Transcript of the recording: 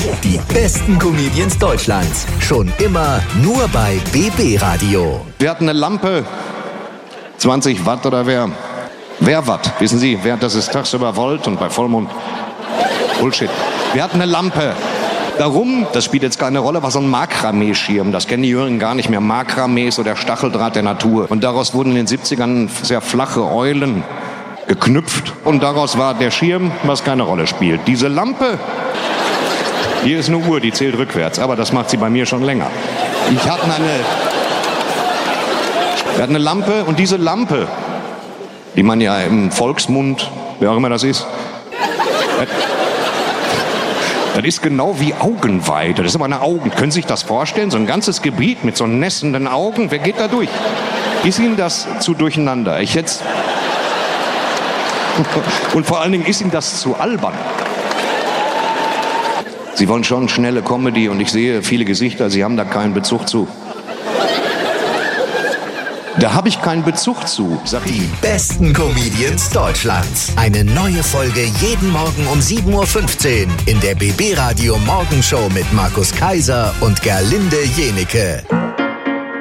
Die besten Comedians Deutschlands. Schon immer nur bei BB Radio. Wir hatten eine Lampe, 20 Watt oder wer Watt, wissen Sie, das ist tagsüber Volt und bei Vollmond Bullshit. Wir hatten eine Lampe. Darum, das spielt jetzt keine Rolle, war so ein Makramee-Schirm. Das kennen die Jüngeren gar nicht mehr. Makramee ist so der Stacheldraht der Natur. Und daraus wurden in den 70ern sehr flache Eulen geknüpft. Und daraus war der Schirm, was keine Rolle spielt. Diese Lampe, hier ist eine Uhr, die zählt rückwärts. Aber das macht sie bei mir schon länger. Wir hatten eine Lampe und diese Lampe, die man ja im Volksmund, wer auch immer das ist, das ist genau wie Augenweide. Das ist aber eine Augen. Können Sie sich das vorstellen? So ein ganzes Gebiet mit so nässenden Augen. Wer geht da durch? Ist Ihnen das zu durcheinander? Und vor allen Dingen ist Ihnen das zu albern? Sie wollen schon schnelle Comedy und ich sehe viele Gesichter. Sie haben da keinen Bezug zu. Da habe ich keinen Bezug zu. Die besten Comedians Deutschlands. Eine neue Folge jeden Morgen um 7.15 Uhr in der BB Radio Morgenshow mit Markus Kaiser und Gerlinde Jenecke.